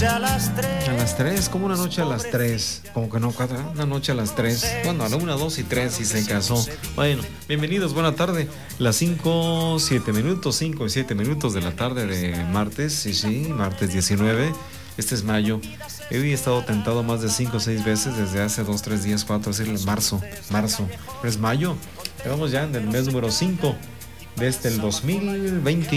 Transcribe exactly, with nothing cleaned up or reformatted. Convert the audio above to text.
a las tres. A las tres, como una noche a las tres. Como que no, cuatro, una noche a las tres. Bueno, a la una, dos y tres si se casó. Bueno, bienvenidos, buena tarde. Las cinco, siete minutos, cinco y siete minutos de la tarde de martes. Sí, sí, martes diecinueve. Este es mayo. Hoy he estado tentado más de cinco o seis veces desde hace dos, tres días, cuatro, decirle marzo, marzo. Pero es mayo. Estamos ya en el mes número cinco desde el dos mil veinte.